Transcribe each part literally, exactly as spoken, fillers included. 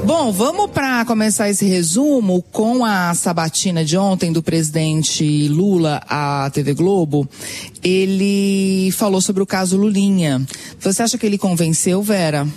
Bom, vamos para começar esse resumo com a sabatina de ontem do presidente Lula à T V Globo. Ele falou sobre o caso Lulinha. Você acha que ele convenceu, Vera?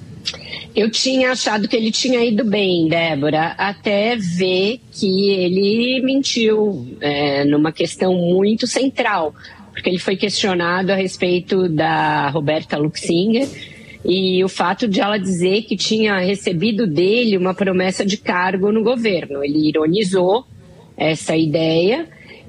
Eu tinha achado que ele tinha ido bem, Débora, até ver que ele mentiu é, numa questão muito central, porque ele foi questionado a respeito da Roberta Luxinger e o fato de ela dizer que tinha recebido dele uma promessa de cargo no governo. Ele ironizou essa ideia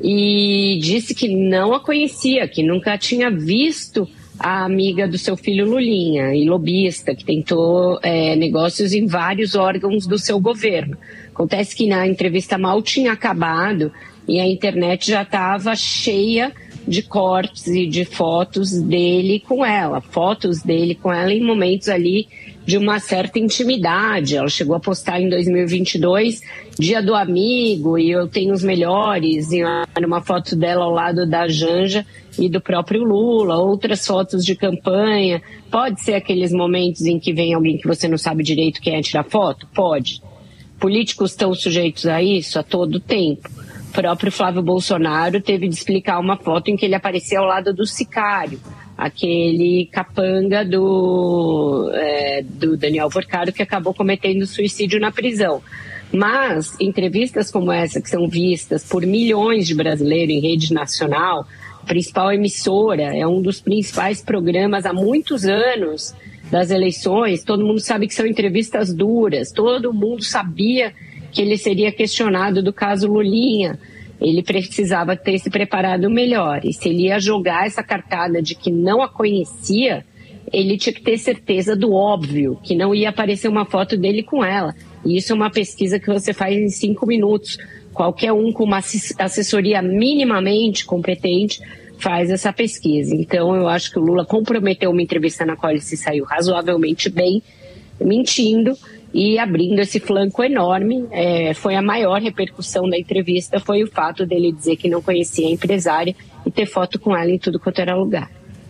e disse que não a conhecia, que nunca tinha visto a amiga do seu filho Lulinha, e lobista, que tentou é, negócios em vários órgãos do seu governo. Acontece que na entrevista mal tinha acabado e a internet já estava cheia de cortes e de fotos dele com ela, fotos dele com ela em momentos ali de uma certa intimidade. Ela chegou a postar em dois mil e vinte e dois, Dia do Amigo, e eu tenho os melhores, e uma foto dela ao lado da Janja e do próprio Lula, outras fotos de campanha. Pode ser aqueles momentos em que vem alguém que você não sabe direito quem é tirar foto? Pode. Políticos estão sujeitos a isso a todo tempo. O próprio Flávio Bolsonaro teve de explicar uma foto em que ele aparecia ao lado do sicário, aquele capanga do, é, do Daniel Porcaro, que acabou cometendo suicídio na prisão. Mas entrevistas como essa, que são vistas por milhões de brasileiros em rede nacional, a principal emissora, é um dos principais programas há muitos anos das eleições, todo mundo sabe que são entrevistas duras, todo mundo sabia que ele seria questionado do caso Lulinha. Ele precisava ter se preparado melhor. E se ele ia jogar essa cartada de que não a conhecia, ele tinha que ter certeza do óbvio, que não ia aparecer uma foto dele com ela. E isso é uma pesquisa que você faz em cinco minutos. Qualquer um com uma assessoria minimamente competente faz essa pesquisa. Então, eu acho que o Lula comprometeu uma entrevista na qual ele se saiu razoavelmente bem, mentindo e abrindo esse flanco enorme. É, foi a maior repercussão da entrevista, foi o fato dele dizer que não conhecia a empresária e ter foto com ela em tudo quanto era lugar.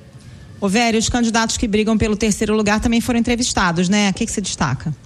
Ô Vera, os candidatos que brigam pelo terceiro lugar também foram entrevistados, né? O que que se destaca?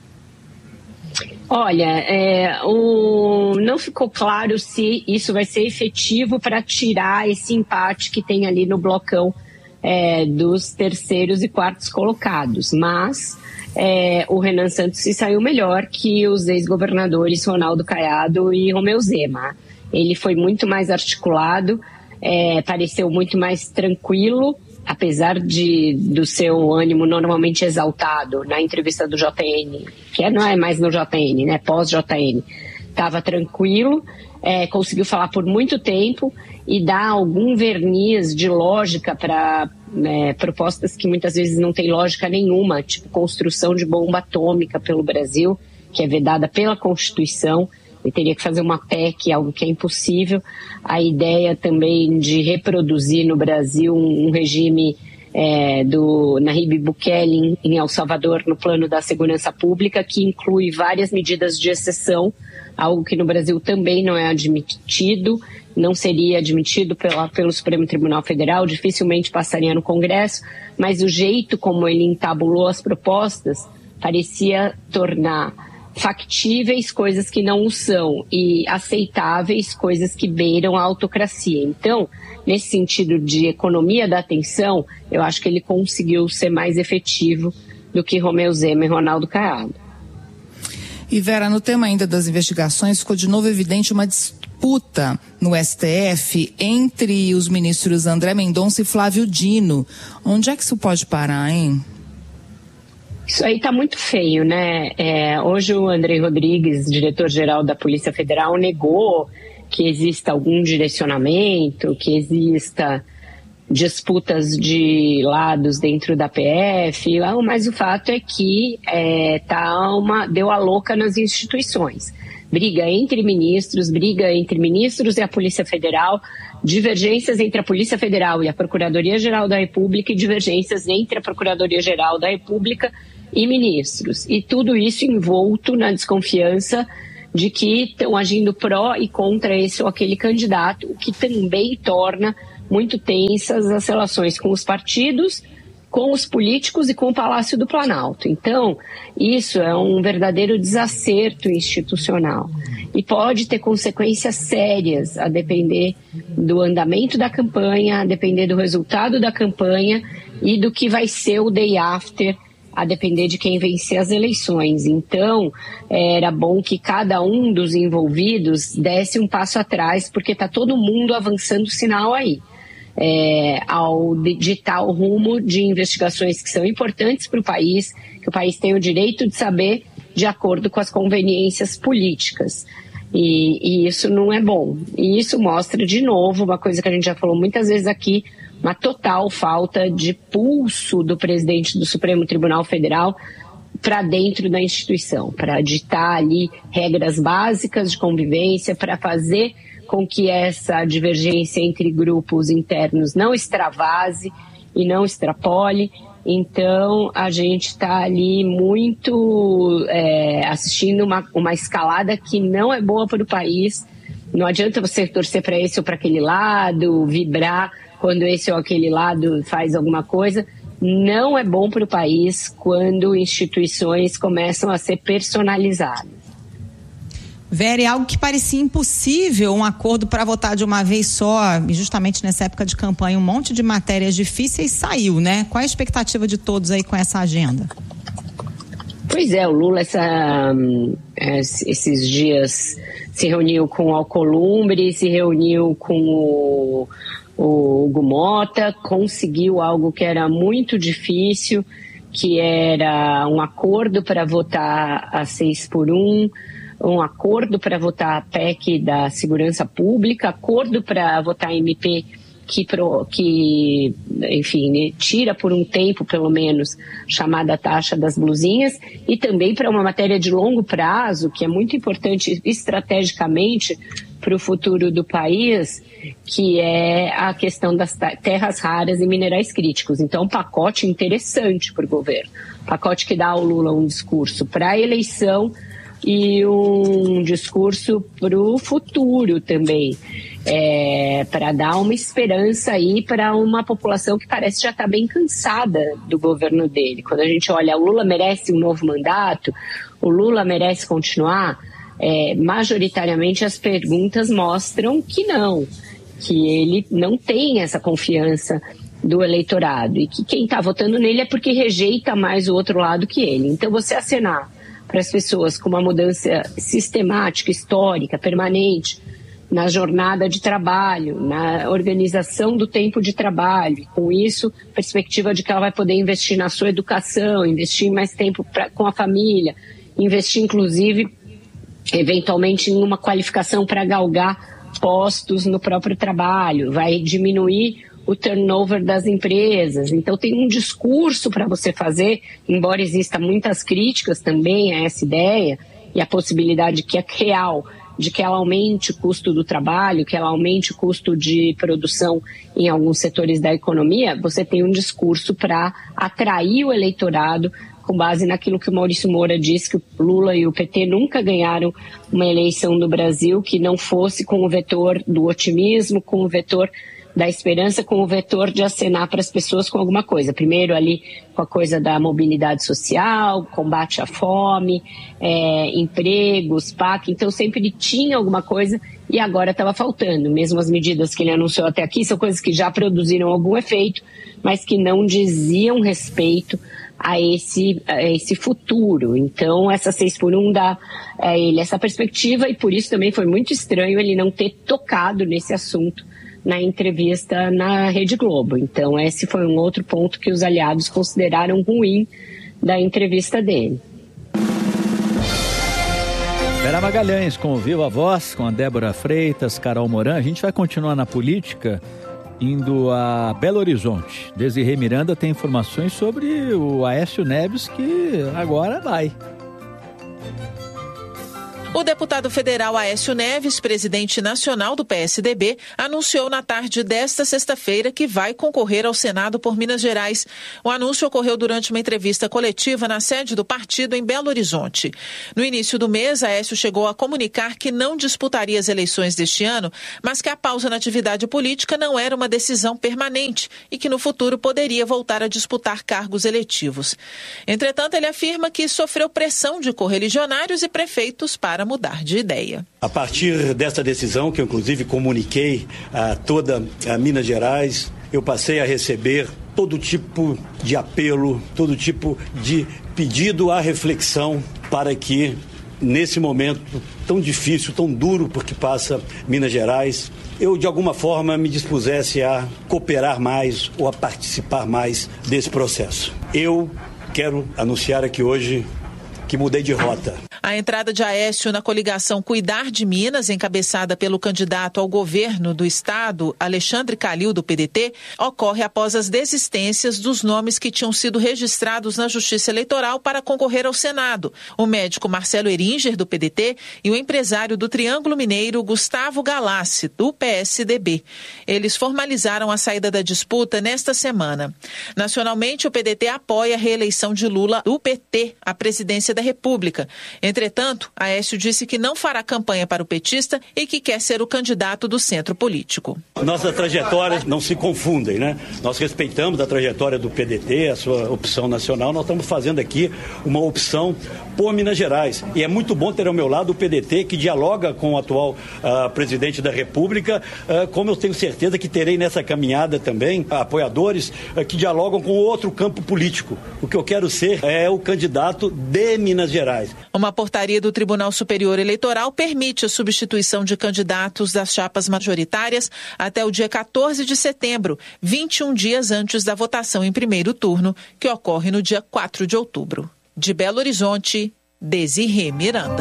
Olha, é, o, não ficou claro se isso vai ser efetivo para tirar esse empate que tem ali no blocão é, dos terceiros e quartos colocados, mas É, o Renan Santos se saiu melhor que os ex-governadores Ronaldo Caiado e Romeu Zema. Ele foi muito mais articulado, é, pareceu muito mais tranquilo, apesar de, do seu ânimo normalmente exaltado na entrevista do J N, que não é mais no J N, né, pós-J N. Estava tranquilo, é, conseguiu falar por muito tempo e dar algum verniz de lógica para é, propostas que muitas vezes não têm lógica nenhuma, tipo construção de bomba atômica pelo Brasil, que é vedada pela Constituição, e teria que fazer uma P E C, algo que é impossível. A ideia também de reproduzir no Brasil um, um regime é, do Nayib Bukele em, em El Salvador, no plano da segurança pública, que inclui várias medidas de exceção, algo que no Brasil também não é admitido, não seria admitido pela, pelo Supremo Tribunal Federal, dificilmente passaria no Congresso, mas o jeito como ele entabulou as propostas parecia tornar factíveis coisas que não o são e aceitáveis coisas que beiram a autocracia. Então, nesse sentido de economia da atenção, eu acho que ele conseguiu ser mais efetivo do que Romeu Zema e Ronaldo Caiado. E Vera, no tema ainda das investigações, ficou de novo evidente uma disputa no S T F entre os ministros André Mendonça e Flávio Dino. Onde é que isso pode parar, hein? Isso aí está muito feio, né? É, hoje o André Rodrigues, diretor-geral da Polícia Federal, negou que exista algum direcionamento, que exista disputas de lados dentro da P F, mas o fato é que é, tá uma, deu a louca nas instituições. Briga entre ministros, briga entre ministros e a Polícia Federal, divergências entre a Polícia Federal e a Procuradoria-Geral da República e divergências entre a Procuradoria-Geral da República e ministros. E tudo isso envolto na desconfiança de que estão agindo pró e contra esse ou aquele candidato, o que também torna muito tensas as relações com os partidos, com os políticos e com o Palácio do Planalto. Então, isso é um verdadeiro desacerto institucional e pode ter consequências sérias a depender do andamento da campanha, a depender do resultado da campanha e do que vai ser o day after, a depender de quem vencer as eleições. Então, era bom que cada um dos envolvidos desse um passo atrás, porque está todo mundo avançando o sinal aí. É, ao ditar o rumo de investigações que são importantes para o país, que o país tem o direito de saber de acordo com as conveniências políticas. E, e isso não é bom. E isso mostra, de novo, uma coisa que a gente já falou muitas vezes aqui, uma total falta de pulso do presidente do Supremo Tribunal Federal para dentro da instituição, para ditar ali regras básicas de convivência, para fazer com que essa divergência entre grupos internos não extravase e não extrapole. Então, a gente está ali muito é, assistindo uma, uma escalada que não é boa para o país. Não adianta você torcer para esse ou para aquele lado, vibrar quando esse ou aquele lado faz alguma coisa. Não é bom para o país quando instituições começam a ser personalizadas. Vera, é algo que parecia impossível, um acordo para votar de uma vez só, e justamente nessa época de campanha, um monte de matérias difíceis saiu, né? Qual a expectativa de todos aí com essa agenda? Pois é, o Lula essa, esses dias se reuniu com o Alcolumbre, se reuniu com o, o Hugo Mota, conseguiu algo que era muito difícil, que era um acordo para votar a seis por um, um acordo para votar a P E C da segurança pública, acordo para votar a M P que, pro, que enfim, tira por um tempo, pelo menos, chamada taxa das blusinhas, e também para uma matéria de longo prazo, que é muito importante estrategicamente para o futuro do país, que é a questão das terras raras e minerais críticos. Então, um pacote interessante para o governo, pacote que dá ao Lula um discurso para a eleição e um discurso para o futuro também, é, para dar uma esperança aí para uma população que parece já estar bem cansada do governo dele. Quando a gente olha, o Lula merece um novo mandato, o Lula merece continuar, é, majoritariamente as perguntas mostram que não, que ele não tem essa confiança do eleitorado e que quem está votando nele é porque rejeita mais o outro lado que ele. Então, você acenar para as pessoas com uma mudança sistemática, histórica, permanente, na jornada de trabalho, na organização do tempo de trabalho. Com isso, perspectiva de que ela vai poder investir na sua educação, investir mais tempo pra, com a família, investir, inclusive, eventualmente, em uma qualificação para galgar postos no próprio trabalho, vai diminuir o turnover das empresas. Então tem um discurso para você fazer, embora existam muitas críticas também a essa ideia e a possibilidade que é real de que ela aumente o custo do trabalho, que ela aumente o custo de produção em alguns setores da economia. Você tem um discurso para atrair o eleitorado com base naquilo que o Maurício Moura disse, que o Lula e o P T nunca ganharam uma eleição no Brasil que não fosse com o vetor do otimismo, com o vetor da esperança, com o vetor de acenar para as pessoas com alguma coisa. Primeiro ali com a coisa da mobilidade social, combate à fome, é, empregos, P A C. Então sempre ele tinha alguma coisa e agora estava faltando. Mesmo as medidas que ele anunciou até aqui são coisas que já produziram algum efeito, mas que não diziam respeito a esse, a esse futuro. Então essa seis por um dá a ele essa perspectiva e por isso também foi muito estranho ele não ter tocado nesse assunto na entrevista na Rede Globo. Então esse foi um outro ponto que os aliados consideraram ruim da entrevista dele. Vera Magalhães com o Viva Voz, com a Débora Freitas, Carol Moran. A gente vai continuar na política indo a Belo Horizonte. Desirê Miranda tem informações sobre o Aécio Neves, que agora vai. O deputado federal Aécio Neves, presidente nacional do P S D B, anunciou na tarde desta sexta-feira que vai concorrer ao Senado por Minas Gerais. O anúncio ocorreu durante uma entrevista coletiva na sede do partido em Belo Horizonte. No início do mês, Aécio chegou a comunicar que não disputaria as eleições deste ano, mas que a pausa na atividade política não era uma decisão permanente e que no futuro poderia voltar a disputar cargos eletivos. Entretanto, ele afirma que sofreu pressão de correligionários e prefeitos para mudar de ideia. A partir dessa decisão, que eu inclusive comuniquei a toda a Minas Gerais, eu passei a receber todo tipo de apelo, todo tipo de pedido à reflexão para que, nesse momento tão difícil, tão duro porque passa Minas Gerais, eu de alguma forma me dispusesse a cooperar mais ou a participar mais desse processo. Eu quero anunciar aqui hoje que mudei de rota. A entrada de Aécio na coligação Cuidar de Minas, encabeçada pelo candidato ao governo do estado, Alexandre Calil, do P D T, ocorre após as desistências dos nomes que tinham sido registrados na Justiça Eleitoral para concorrer ao Senado. O médico Marcelo Eringer, do P D T, e o empresário do Triângulo Mineiro, Gustavo Galassi, do P S D B. Eles formalizaram a saída da disputa nesta semana. Nacionalmente, o P D T apoia a reeleição de Lula do P T à presidência da República. Entretanto, Aécio disse que não fará campanha para o petista e que quer ser o candidato do centro político. Nossas trajetórias não se confundem, né? Nós respeitamos a trajetória do P D T, a sua opção nacional. Nós estamos fazendo aqui uma opção por Minas Gerais. E é muito bom ter ao meu lado o P D T, que dialoga com o atual uh, presidente da República, uh, como eu tenho certeza que terei nessa caminhada também uh, apoiadores uh, que dialogam com outro campo político. O que eu quero ser é o candidato de Minas Gerais. Uma portaria do Tribunal Superior Eleitoral permite a substituição de candidatos das chapas majoritárias até o dia quatorze de setembro, vinte e um dias antes da votação em primeiro turno, que ocorre no dia quatro de outubro. De Belo Horizonte, Desirê Miranda.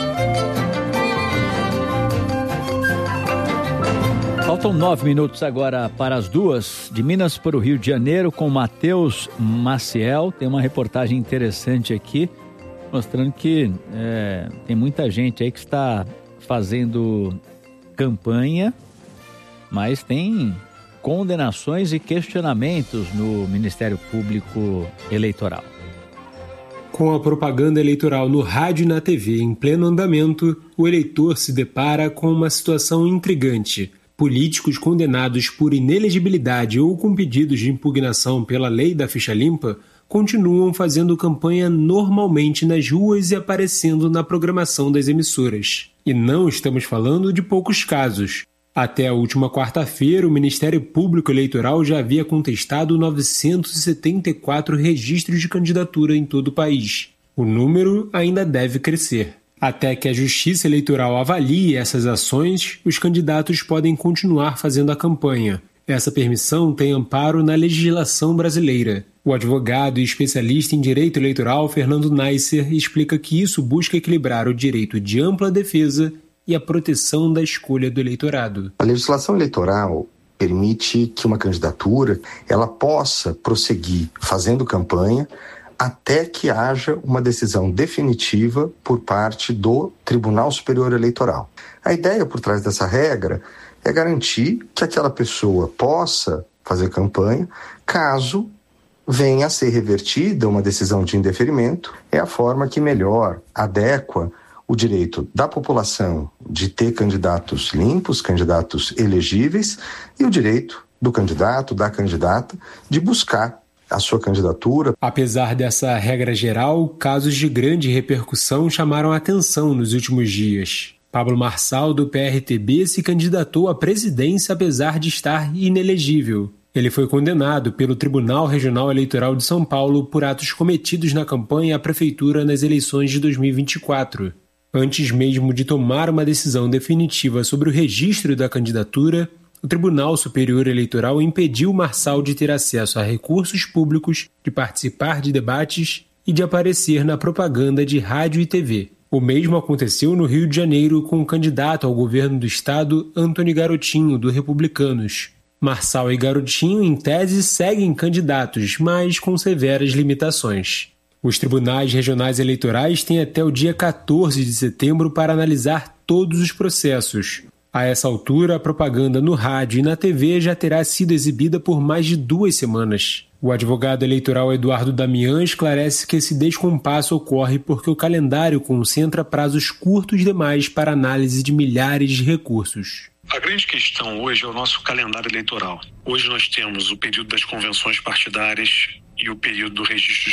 Faltam nove minutos agora para as duas. De Minas para o Rio de Janeiro, com Matheus Maciel. Tem uma reportagem interessante aqui, mostrando que é, tem muita gente aí que está fazendo campanha, mas tem condenações e questionamentos no Ministério Público Eleitoral. Com a propaganda eleitoral no rádio e na T V em pleno andamento, o eleitor se depara com uma situação intrigante. Políticos condenados por inelegibilidade ou com pedidos de impugnação pela lei da ficha limpa continuam fazendo campanha normalmente nas ruas e aparecendo na programação das emissoras. E não estamos falando de poucos casos. Até a última quarta-feira, o Ministério Público Eleitoral já havia contestado novecentos e setenta e quatro registros de candidatura em todo o país. O número ainda deve crescer. Até que a Justiça Eleitoral avalie essas ações, os candidatos podem continuar fazendo a campanha. Essa permissão tem amparo na legislação brasileira. O advogado e especialista em direito eleitoral, Fernando Neisser, explica que isso busca equilibrar o direito de ampla defesa e a proteção da escolha do eleitorado. A legislação eleitoral permite que uma candidatura ela possa prosseguir fazendo campanha até que haja uma decisão definitiva por parte do Tribunal Superior Eleitoral. A ideia por trás dessa regra é garantir que aquela pessoa possa fazer campanha caso venha a ser revertida uma decisão de indeferimento. É a forma que melhor adequa o direito da população de ter candidatos limpos, candidatos elegíveis, e o direito do candidato, da candidata, de buscar a sua candidatura. Apesar dessa regra geral, casos de grande repercussão chamaram a atenção nos últimos dias. Pablo Marçal, do P R T B, se candidatou à presidência apesar de estar inelegível. Ele foi condenado pelo Tribunal Regional Eleitoral de São Paulo por atos cometidos na campanha à prefeitura nas eleições de dois mil e vinte e quatro. Antes mesmo de tomar uma decisão definitiva sobre o registro da candidatura, o Tribunal Superior Eleitoral impediu Marçal de ter acesso a recursos públicos, de participar de debates e de aparecer na propaganda de rádio e T V. O mesmo aconteceu no Rio de Janeiro com o candidato ao governo do estado, Antony Garotinho, do Republicanos. Marçal e Garotinho, em tese, seguem candidatos, mas com severas limitações. Os tribunais regionais eleitorais têm até o dia quatorze de setembro para analisar todos os processos. A essa altura, a propaganda no rádio e na T V já terá sido exibida por mais de duas semanas. O advogado eleitoral Eduardo Damian esclarece que esse descompasso ocorre porque o calendário concentra prazos curtos demais para análise de milhares de recursos. A grande questão hoje é o nosso calendário eleitoral. Hoje nós temos o período das convenções partidárias e o período do registro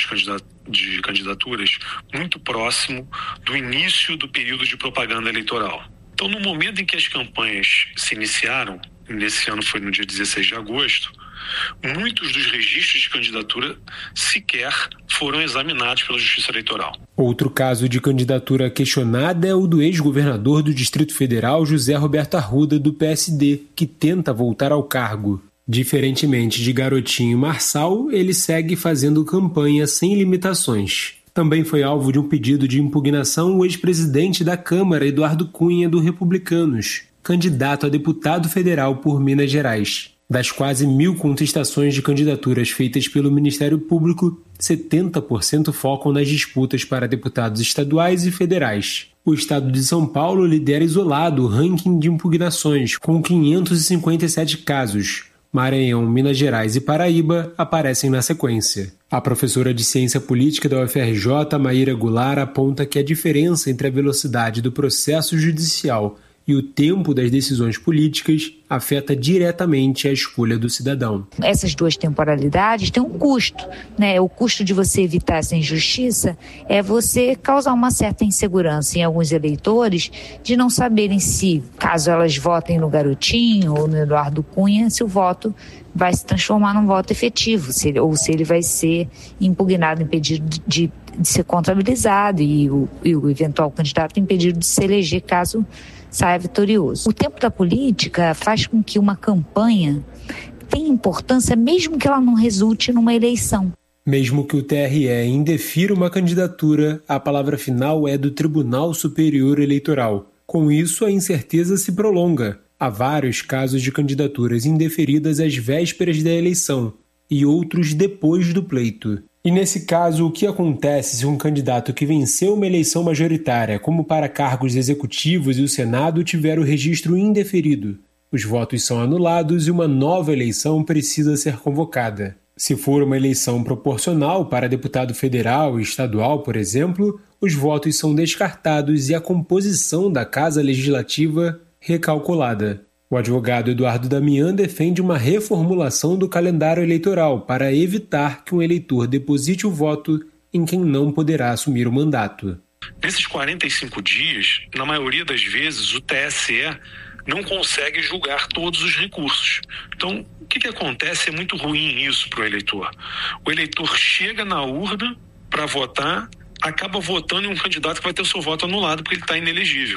de candidaturas muito próximo do início do período de propaganda eleitoral. Então, no momento em que as campanhas se iniciaram, nesse ano foi no dia dezesseis de agosto, muitos dos registros de candidatura sequer foram examinados pela Justiça Eleitoral. Outro caso de candidatura questionada é o do ex-governador do Distrito Federal, José Roberto Arruda, do P S D, que tenta voltar ao cargo. Diferentemente de Garotinho e Marçal, ele segue fazendo campanha sem limitações. Também foi alvo de um pedido de impugnação o ex-presidente da Câmara, Eduardo Cunha, do Republicanos, candidato a deputado federal por Minas Gerais. Das quase mil contestações de candidaturas feitas pelo Ministério Público, setenta por cento focam nas disputas para deputados estaduais e federais. O estado de São Paulo lidera isolado o ranking de impugnações, com quinhentos e cinquenta e sete casos. Maranhão, Minas Gerais e Paraíba aparecem na sequência. A professora de Ciência Política da U F R J, Maíra Goulart, aponta que a diferença entre a velocidade do processo judicial e o tempo das decisões políticas afeta diretamente a escolha do cidadão. Essas duas temporalidades têm um custo, né? O custo de você evitar essa injustiça é você causar uma certa insegurança em alguns eleitores de não saberem se, caso elas votem no Garotinho ou no Eduardo Cunha, se o voto vai se transformar num voto efetivo, se ele, ou se ele vai ser impugnado, impedido de, de ser contabilizado e o, e o eventual candidato impedido de se eleger caso saia vitorioso. O tempo da política faz com que uma campanha tenha importância mesmo que ela não resulte numa eleição. Mesmo que o T R E indefira uma candidatura, a palavra final é do Tribunal Superior Eleitoral. Com isso, a incerteza se prolonga. Há vários casos de candidaturas indeferidas às vésperas da eleição e outros depois do pleito. E nesse caso, o que acontece se um candidato que venceu uma eleição majoritária, como para cargos executivos e o Senado, tiver o registro indeferido? Os votos são anulados e uma nova eleição precisa ser convocada. Se for uma eleição proporcional para deputado federal e estadual, por exemplo, os votos são descartados e a composição da Casa Legislativa recalculada. O advogado Eduardo Damian defende uma reformulação do calendário eleitoral para evitar que um eleitor deposite o voto em quem não poderá assumir o mandato. Nesses quarenta e cinco dias, na maioria das vezes, o T S E não consegue julgar todos os recursos. Então, o que, que acontece? É muito ruim isso para o eleitor. O eleitor chega na urna para votar, acaba votando em um candidato que vai ter o seu voto anulado porque ele está inelegível.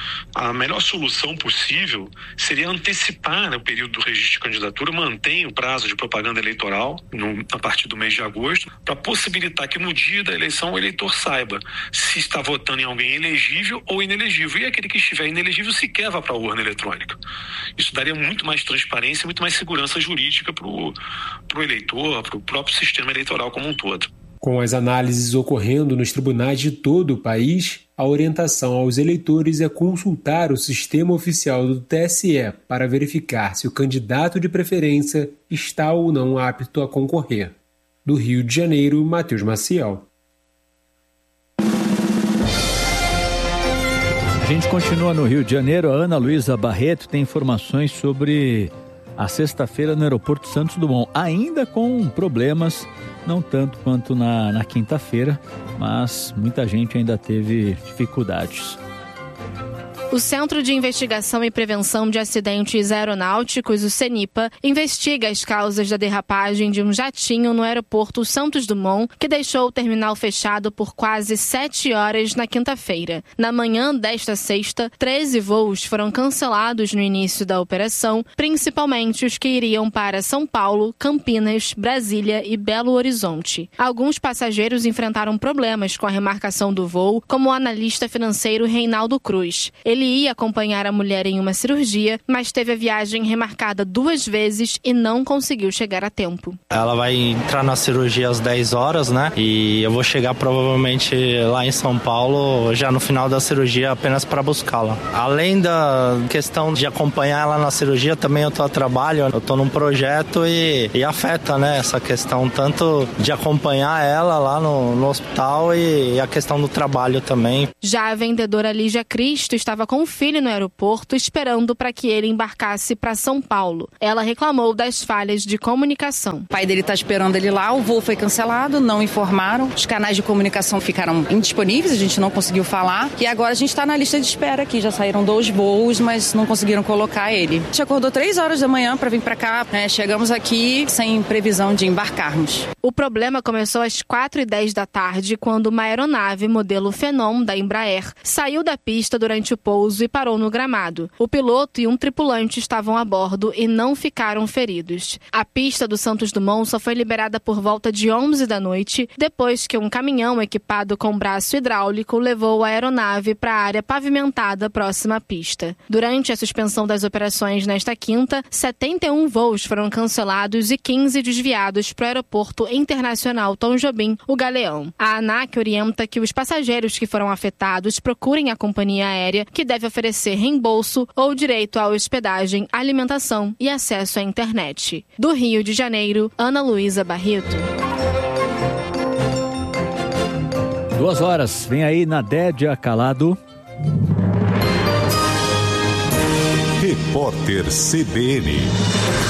A melhor solução possível seria antecipar o período do registro de candidatura, manter o prazo de propaganda eleitoral no, a partir do mês de agosto, para possibilitar que no dia da eleição o eleitor saiba se está votando em alguém elegível ou inelegível. E aquele que estiver inelegível sequer vá para a urna eletrônica. Isso daria muito mais transparência, muito mais segurança jurídica para o eleitor, para o próprio sistema eleitoral como um todo. Com as análises ocorrendo nos tribunais de todo o país, a orientação aos eleitores é consultar o sistema oficial do T S E para verificar se o candidato de preferência está ou não apto a concorrer. Do Rio de Janeiro, Matheus Maciel. A gente continua no Rio de Janeiro. A Ana Luísa Barreto tem informações sobre a sexta-feira no aeroporto Santos Dumont, ainda com problemas, não tanto quanto na, na quinta-feira, mas muita gente ainda teve dificuldades. O Centro de Investigação e Prevenção de Acidentes Aeronáuticos, o CENIPA, investiga as causas da derrapagem de um jatinho no aeroporto Santos Dumont, que deixou o terminal fechado por quase sete horas na quinta-feira. Na manhã desta sexta, treze voos foram cancelados no início da operação, principalmente os que iriam para São Paulo, Campinas, Brasília e Belo Horizonte. Alguns passageiros enfrentaram problemas com a remarcação do voo, como o analista financeiro Reinaldo Cruz. Ele Ele ia acompanhar a mulher em uma cirurgia, mas teve a viagem remarcada duas vezes e não conseguiu chegar a tempo. Ela vai entrar na cirurgia às dez horas, né? E eu vou chegar provavelmente lá em São Paulo já no final da cirurgia apenas para buscá-la. Além da questão de acompanhar ela na cirurgia, também eu tô a trabalho, eu tô num projeto e, e afeta, né? Essa questão tanto de acompanhar ela lá no, no hospital e, e a questão do trabalho também. Já a vendedora Lígia Cristo estava com o filho no aeroporto esperando para que ele embarcasse para São Paulo. Ela reclamou das falhas de comunicação. O pai dele está esperando ele lá, o voo foi cancelado, não informaram, os canais de comunicação ficaram indisponíveis, a gente não conseguiu falar e agora a gente está na lista de espera aqui, já saíram dois voos, mas não conseguiram colocar ele. A gente acordou três horas da manhã para vir para cá, né? Chegamos aqui sem previsão de embarcarmos. O problema começou às quatro e dez da tarde, quando uma aeronave modelo Phenom da Embraer saiu da pista durante o pouso e parou no gramado. O piloto e um tripulante estavam a bordo e não ficaram feridos. A pista do Santos Dumont só foi liberada por volta de onze da noite, depois que um caminhão equipado com braço hidráulico levou a aeronave para a área pavimentada próxima à pista. Durante a suspensão das operações nesta quinta, setenta e um voos foram cancelados e quinze desviados para o Aeroporto Internacional Tom Jobim, o Galeão. A ANAC orienta que os passageiros que foram afetados procurem a companhia aérea, que deve oferecer reembolso ou direito à hospedagem, alimentação e acesso à internet. Do Rio de Janeiro, Ana Luísa Barreto. Duas horas, vem aí Nadédia Calado. Repórter C B N.